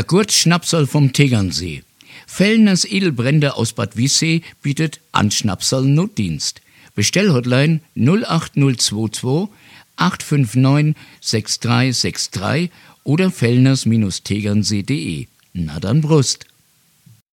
Kurzschnapsal vom Tegernsee. Fellners Edelbrände aus Bad Wiessee bietet Anschnapsal Notdienst. Bestellhotline 08022 859 6363 oder fellners-tegernsee.de. Na dann Brust!